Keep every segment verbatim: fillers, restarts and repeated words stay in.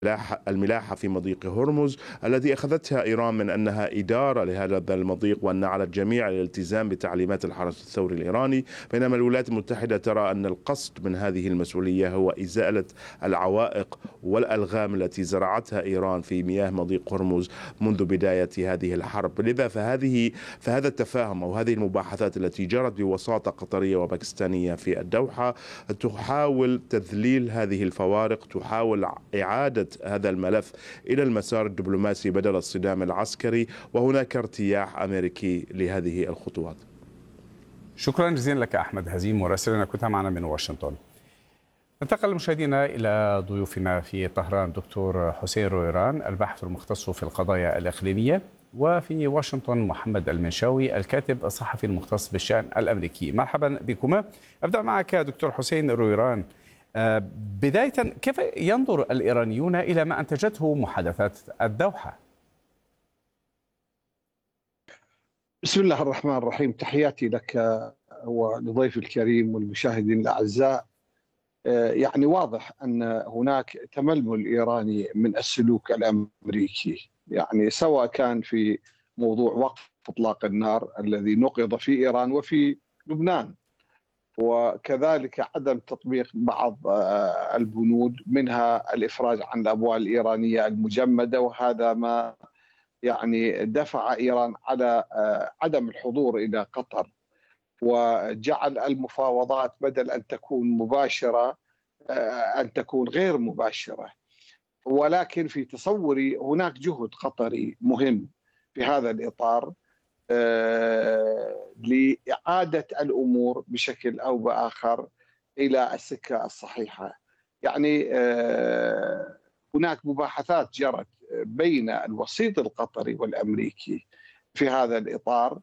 الملاحة في مضيق هرمز الذي أخذتها إيران من أنها إدارة لهذا المضيق، وأن على الجميع الالتزام بتعليمات الحرس الثوري الإيراني، بينما الولايات المتحدة ترى أن القصد من هذه المسؤولية هو إزالة العوائق والألغام التي زرعتها إيران في مياه مضيق هرمز منذ بداية هذه الحرب. لذا فهذه فهذا التفاهم أو هذه المباحثات التي جرت بوساطة قطرية وباكستانية في الدوحة تحاول تذليل هذه الفوارق، تحاول إعادة هذا الملف إلى المسار الدبلوماسي بدل الصدام العسكري، وهناك ارتياح أمريكي لهذه الخطوات. شكرا جزيلا لك أحمد هزيم، مراسلنا كنت معنا من واشنطن. انتقل مشاهدينا إلى ضيوفنا في طهران، دكتور حسين رويران الباحث المختص في القضايا الإقليمية، وفي واشنطن محمد المنشاوي الكاتب الصحفي المختص بالشأن الأمريكي. مرحبا بكما. أبدأ معك دكتور حسين رويران. بداية، كيف ينظر الإيرانيون إلى ما أنتجته محادثات الدوحة؟ بسم الله الرحمن الرحيم. تحياتي لك ولضيف الكريم والمشاهدين الأعزاء. يعني واضح أن هناك تململ إيراني من السلوك الأمريكي، يعني سواء كان في موضوع وقف إطلاق النار الذي نقض في إيران وفي لبنان، وكذلك عدم تطبيق بعض البنود منها الإفراج عن الأموال الإيرانية المجمدة، وهذا ما يعني دفع إيران على عدم الحضور إلى قطر، وجعل المفاوضات بدل أن تكون مباشرة أن تكون غير مباشرة. ولكن في تصوري هناك جهد قطري مهم في هذا الإطار لإعادة الأمور بشكل أو بآخر إلى السكة الصحيحة. يعني هناك مباحثات جرت بين الوسيط القطري والأمريكي في هذا الإطار،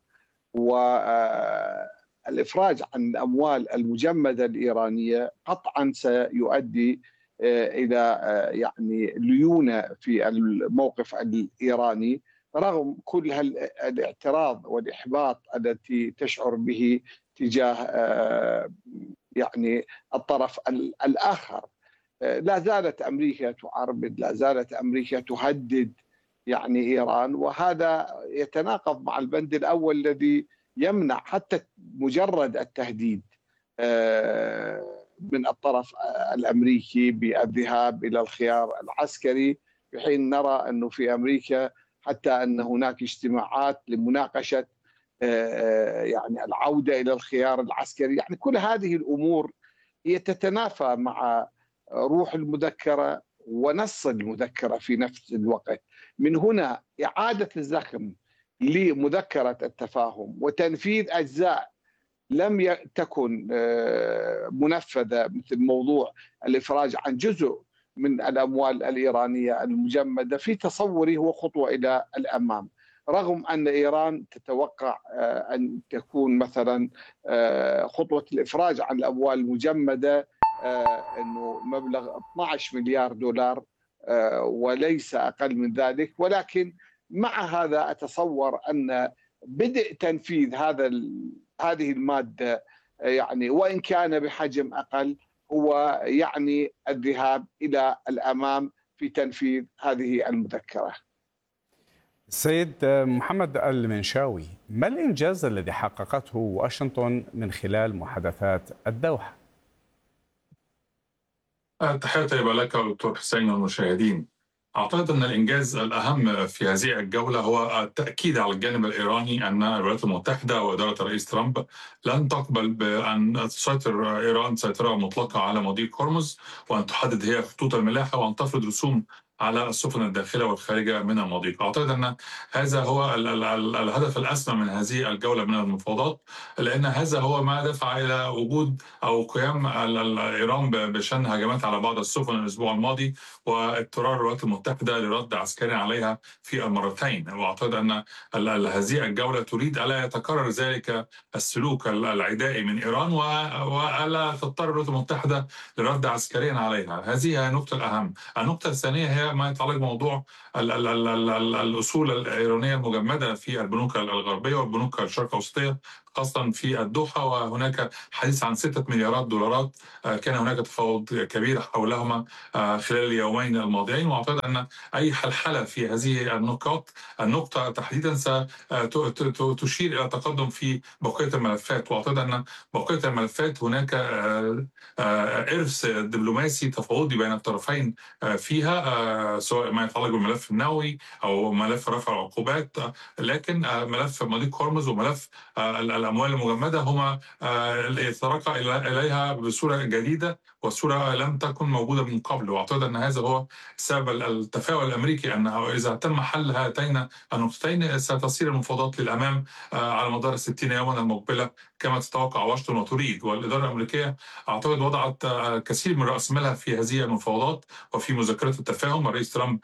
والإفراج عن الأموال المجمدة الإيرانية قطعا سيؤدي إلى يعني ليونة في الموقف الإيراني، رغم كل الاعتراض والإحباط التي تشعر به تجاه يعني الطرف الآخر. لا زالت أمريكا تعربد، لا زالت أمريكا تهدد يعني إيران، وهذا يتناقض مع البند الأول الذي يمنع حتى مجرد التهديد من الطرف الأمريكي بالذهاب إلى الخيار العسكري، في حين نرى أنه في أمريكا حتى أن هناك اجتماعات لمناقشة يعني العودة إلى الخيار العسكري. يعني كل هذه الأمور هي تتنافى مع روح المذكرة ونص المذكرة في نفس الوقت. من هنا إعادة الزخم لمذكرة التفاهم وتنفيذ أجزاء لم تكن منفذة، مثل موضوع الإفراج عن جزء من الأموال الإيرانية المجمدة، في تصوري هو خطوة إلى الأمام، رغم أن إيران تتوقع أن تكون مثلا خطوة الإفراج عن الأموال المجمدة أنه مبلغ اثني عشر مليار دولار وليس أقل من ذلك. ولكن مع هذا أتصور أن بدء تنفيذ هذا هذه المادة يعني وإن كان بحجم أقل هو يعني الذهاب إلى الأمام في تنفيذ هذه المذكرة. السيد محمد المنشاوي، ما الإنجاز الذي حققته واشنطن من خلال محادثات الدوحة؟ تحياتي لك دكتور حسين والمشاهدين. أعتقد أن الإنجاز الأهم في هذه الجولة هو التأكيد على الجانب الإيراني أن الولايات المتحدة وإدارة الرئيس ترامب لن تقبل بأن تسيطر إيران سيطرة مطلقة على مضيق هرمز، وأن تحدد هي خطوط الملاحة، وأن تفرض رسوم على السفن الداخلة والخارجة من المضيق. أعتقد أن هذا هو ال ال ال الهدف الأسمى من هذه الجولة من المفاوضات، لأن هذا هو ما دفع إلى وجود أو قيام إيران بشن هجمات على بعض السفن الأسبوع الماضي، واضطرار الولايات المتحدة لرد عسكري عليها في المرتين. وأعتقد أن ال ال هذه الجولة تريد ألا يتكرر ذلك السلوك العدائي من إيران، وألا تضطر الولايات المتحدة لرد عسكريا عليها. هذه هي النقطة الأهم. النقطة الثانية هي ما يتعلق بموضوع ال ال ال ال الأصول الإيرانية المجمدة في البنوك الغربية والبنوك الشرق أوسطية، خاصة في الدوحة، وهناك حديث عن ستة مليارات دولارات. كان هناك تفاوض كبير حولهما خلال اليومين الماضيين، واعتقد ان اي حلحله في هذه النقاط النقطه تحديدا ستشير الى تقدم في بقيه الملفات. واعتقد ان بقيه الملفات هناك ارث دبلوماسي تفاوضي بين الطرفين فيها، سواء ما يتعلق بالملف النووي او ملف رفع العقوبات، لكن ملف مضيق هرمز وملف الاموال المجمده هما يترقى اليها بصوره جديده وصوره لم تكن موجوده من قبل. واعتقد ان هذا هو سبب التفاؤل الامريكي، انه اذا تم حل هاتين النقطتين ستسير المفاوضات للامام على مدار الستين يوما المقبله كما تتوقع واشنطن وتريد. والاداره الامريكيه اعتقد وضعت كثير من راس مالها في هذه المفاوضات وفي مذكره التفاهم. الرئيس ترامب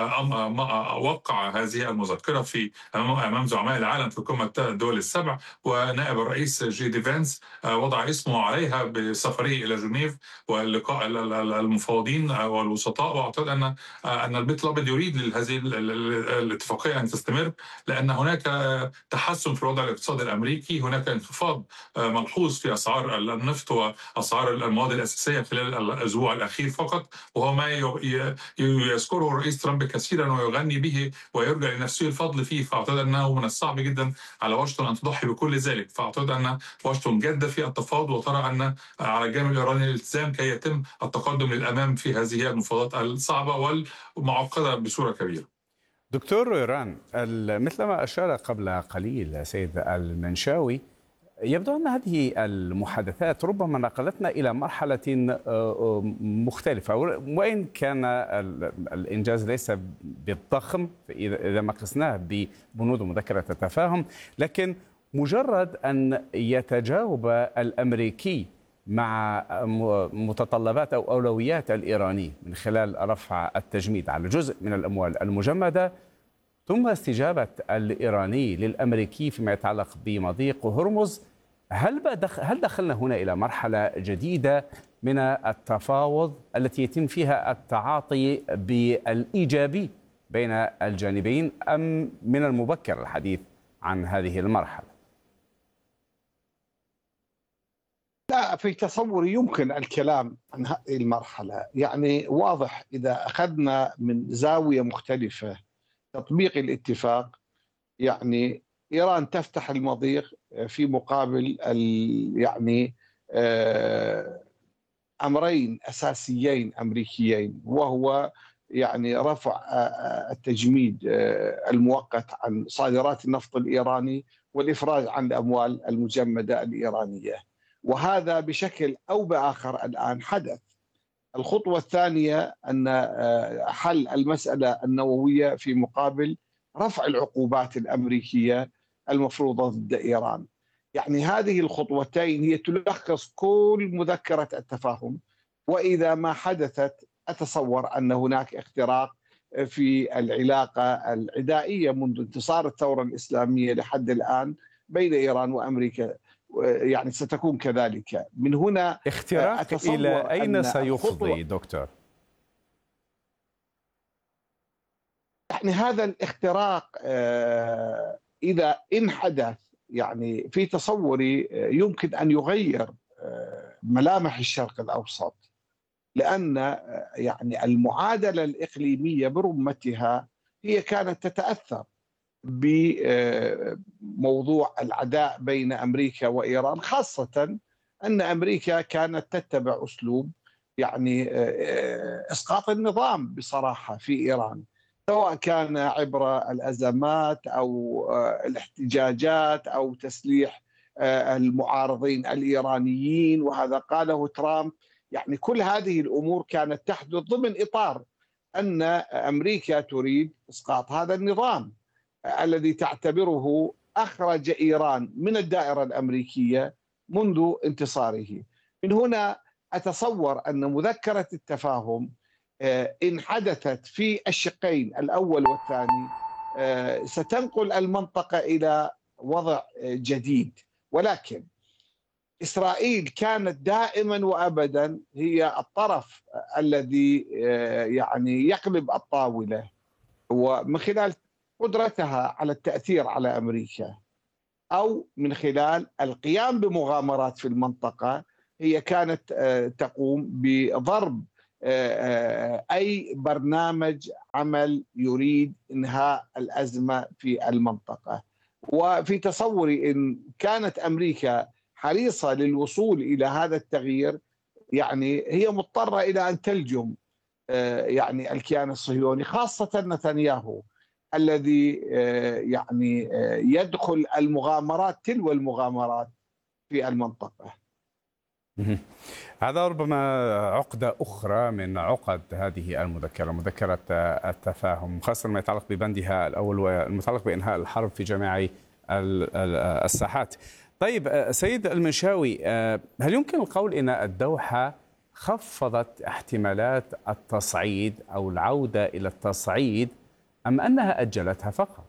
وقع هذه المذكره في امام زعماء العالم في قمه الدول السبع، ونائب الرئيس جي دي فانس وضع اسمه عليها بسفره الى جنيف ولقاء المفاوضين والوسطاء. واعتقد ان ان البيت الابيض يريد هذه الاتفاقيه ان تستمر، لان هناك تحسن في الوضع الاقتصادي الامريكي، هناك انخفاض ملحوظ في اسعار النفط واسعار المواد الاساسيه خلال الاسبوع الاخير فقط، وهو ما يذكره الرئيس ترامب كثيرا ويغني به ويرجع لنفسه الفضل فيه. فاعتقد انه من الصعب جدا على واشنطن ان تضحي بكل ذلك. فاعتقد ان واشنطن جاده في التفاوض وترى ان على الجانب الايراني الالتزام كي يتم التقدم للامام في هذه المفاوضات الصعبه والمعقده بصوره كبيره. دكتور رويران، مثلما اشار قبل قليل سيد المنشاوي، يبدو أن هذه المحادثات ربما نقلتنا إلى مرحلة مختلفة، وإن كان الإنجاز ليس بالضخم إذا ما قسناه ببنود مذكرة التفاهم، لكن مجرد أن يتجاوب الأمريكي مع متطلبات أو أولويات الإيراني من خلال رفع التجميد على جزء من الأموال المجمدة، ثم استجابة الإيراني للأمريكي فيما يتعلق بمضيق هرمز، هل هل دخلنا هنا إلى مرحلة جديدة من التفاوض التي يتم فيها التعاطي بالإيجابي بين الجانبين، أم من المبكر الحديث عن هذه المرحلة؟ لا، في تصوري يمكن الكلام عن هذه المرحلة. يعني واضح إذا أخذنا من زاوية مختلفة تطبيق الاتفاق، يعني إيران تفتح المضيق في مقابل يعني أمرين أساسيين أمريكيين، وهو يعني رفع التجميد المؤقت عن صادرات النفط الإيراني والإفراج عن الأموال المجمدة الإيرانية، وهذا بشكل أو بآخر الآن حدث. الخطوة الثانية أن حل المسألة النووية في مقابل رفع العقوبات الأمريكية المفروضة ضد إيران. يعني هذه الخطوتين هي تلخص كل مذكرة التفاهم، وإذا ما حدثت أتصور أن هناك اختراق في العلاقة العدائية منذ انتصار الثورة الإسلامية لحد الآن بين إيران وأمريكا، يعني ستكون كذلك. من هنا اختراق إلى أين سيفضي دكتور؟ يعني هذا الاختراق إذا إن حدث، يعني في تصوري يمكن أن يغير ملامح الشرق الأوسط، لأن يعني المعادلة الإقليمية برمتها هي كانت تتأثر بموضوع العداء بين أمريكا وإيران، خاصة أن أمريكا كانت تتبع أسلوب يعني إسقاط النظام بصراحة في إيران، سواء كان عبر الأزمات أو الاحتجاجات أو تسليح المعارضين الإيرانيين، وهذا قاله ترامب. يعني كل هذه الأمور كانت تحدث ضمن إطار أن أمريكا تريد إسقاط هذا النظام الذي تعتبره أخرج إيران من الدائرة الأمريكية منذ انتصاره. من هنا أتصور أن مذكرة التفاهم إن حدثت في الشقين الأول والثاني ستنقل المنطقة إلى وضع جديد، ولكن إسرائيل كانت دائما وأبدا هي الطرف الذي يعني يقلب الطاولة، ومن خلال قدرتها على التأثير على أمريكا. أو من خلال القيام بمغامرات في المنطقة، هي كانت تقوم بضرب أي برنامج عمل يريد إنهاء الأزمة في المنطقة. وفي تصوري إن كانت أمريكا حريصة للوصول إلى هذا التغيير، يعني هي مضطرة إلى أن تلجم يعني الكيان الصهيوني، خاصة نتنياهو الذي يعني يدخل المغامرات تلو المغامرات في المنطقة. هذا ربما عقدة أخرى من عقد هذه المذكرة، مذكرة التفاهم، خاصة ما يتعلق ببندها الأول والمتعلق بإنهاء الحرب في جميع الساحات. طيب سيد المنشاوي، هل يمكن القول إن الدوحة خفضت احتمالات التصعيد أو العودة إلى التصعيد أم أنها أجلتها فقط؟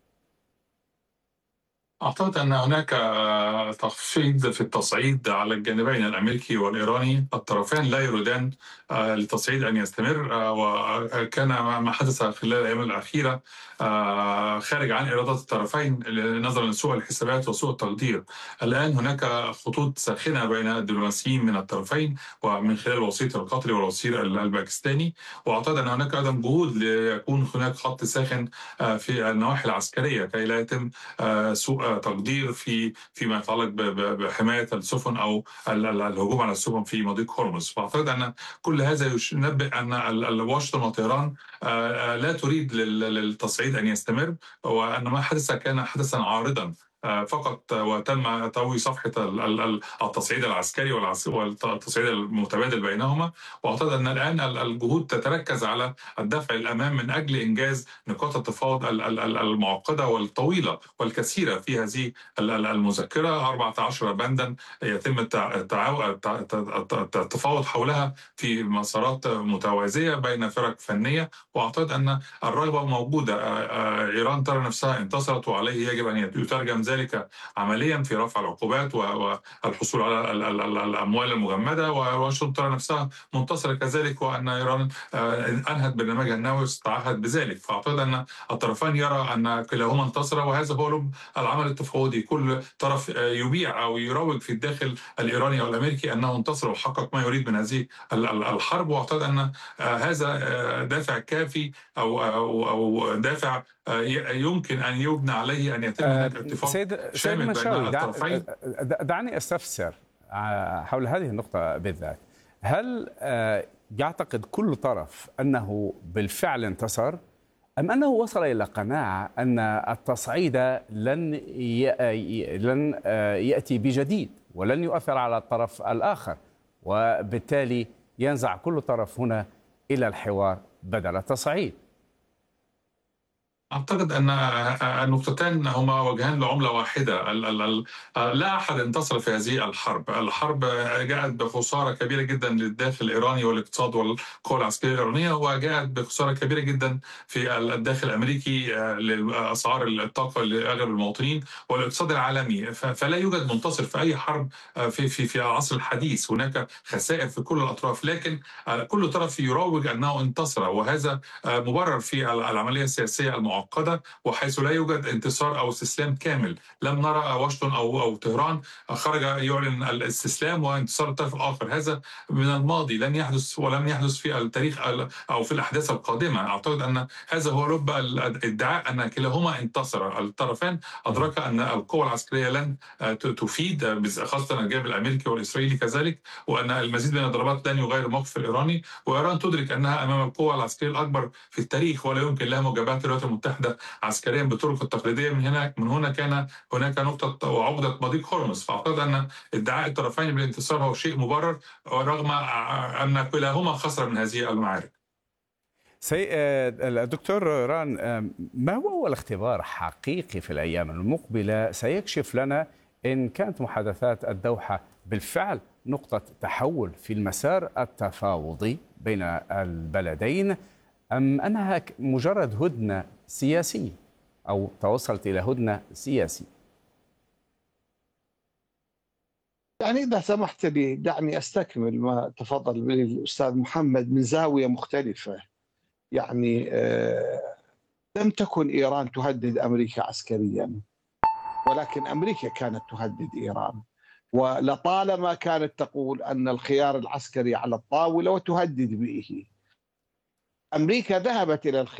أعتقد أن هناك تخفيض في التصعيد على الجانبين الأمريكي والإيراني. الطرفان لا يريدان للتصعيد أن يستمر، وكان ما حدث خلال الأيام الأخيرة خارج عن إرادة الطرفين نظرا لسوء الحسابات وسوء التقدير. الآن هناك خطوط ساخنة بين الدبلوماسيين من الطرفين ومن خلال الوسيط القطري والوسيط الباكستاني، وأعتقد أن هناك أيضا جهود ليكون هناك خط ساخن في النواحي العسكرية كي لا يتم سوء تقدير في فيما يتعلق بحماية السفن أو الهجوم على السفن في مضيق هرمز. فأعتقد أن كل هذا ينبئ أن واشنطن وطهران لا تريد للتصعيد أن يستمر، وأن ما حدث كان حدثا عارضا فقط، وتم طوي صفحة التصعيد العسكري والتصعيد المتبادل بينهما. وأعتقد أن الآن الجهود تتركز على الدفع الأمام من أجل إنجاز نقاط التفاوض المعقدة والطويلة والكثيرة في هذه المذكرة، أربعة عشر بندا يتم التفاوض حولها في مسارات متوازية بين فرق فنية. وأعتقد أن الرغبة موجودة. إيران ترى نفسها انتصرت، وعليه يجب أن يترجم ذلك عمليا في رفع العقوبات والحصول على الأموال المجمدة، وواشنطن ترى نفسها منتصرة كذلك، وأن إيران أنهت برنامجها النووي وتعهد بذلك. فأعتقد أن الطرفان يرى أن كلاهما انتصر، وهذا هو لب العمل التفاوضي. كل طرف يبيع أو يروج في الداخل الإيراني أو الأمريكي أنه انتصر وحقق ما يريد من هذه الحرب. وأعتقد أن هذا دافع كافي أو أو أو دافع يمكن أن يبنى عليه أن يتم هناك اتفاق سيد شامل بين الطرفين. دعني أستفسر حول هذه النقطة بالذات. هل يعتقد كل طرف أنه بالفعل انتصر، أم أنه وصل إلى قناعة أن التصعيد لن لن يأتي بجديد ولن يؤثر على الطرف الآخر، وبالتالي ينزع كل طرف هنا إلى الحوار بدل التصعيد؟ أعتقد أن النقطتان هما وجهان لعملة واحدة. لا أحد انتصر في هذه الحرب. الحرب جاءت بخسارة كبيرة جدا للداخل الإيراني والاقتصاد والقوى العسكرية الإيرانية، وجاءت بخسارة كبيرة جدا في الداخل الأمريكي لأسعار الطاقة لأغلب المواطنين والاقتصاد العالمي. فلا يوجد منتصر في أي حرب في في في العصر الحديث. هناك خسائر في كل الأطراف، لكن كل طرف يروج أنه انتصر، وهذا مبرر في العملية السياسية المعقدة، وحيث لا يوجد انتصار أو استسلام كامل. لم نرى واشنطن أو أو طهران خرج يعلن الاستسلام وانتصار الطرف الآخر. هذا من الماضي، لن يحدث ولن يحدث في التاريخ أو في الأحداث القادمة. أعتقد أن هذا هو لب الادعاء أن كلاهما انتصر. الطرفان أدرك أن القوى العسكرية لن تفيد، خاصة الجانب الأمريكي والإسرائيلي كذلك، وأن المزيد من الضربات لن يغير الموقف الإيراني. وإيران تدرك أنها أمام القوى العسكرية الأكبر في التاريخ، ولا يمكن لها مجابهة الولايات المتحدة عسكريا بالطرق التقليدية. من هنا من هنا كان هناك نقطة وعقدة مضيق هرمز. فأعتقد أن ادعاء الطرفين بالانتصار هو شيء مبرر، رغم أن كلاهما خسر من هذه المعارك. سي الدكتور ران، ما هو أول اختبار حقيقي في الأيام المقبلة سيكشف لنا إن كانت محادثات الدوحة بالفعل نقطة تحول في المسار التفاوضي بين البلدين، أم أنها مجرد هدنة سياسية أو توصلت إلى هدنة سياسية؟ يعني إذا سمحت لي دعني أستكمل ما تفضل به الأستاذ محمد من زاوية مختلفة. يعني آه لم تكن إيران تهدد أمريكا عسكريا، ولكن أمريكا كانت تهدد إيران، ولطالما كانت تقول أن الخيار العسكري على الطاولة وتهدد به. أمريكا ذهبت إلى الخيار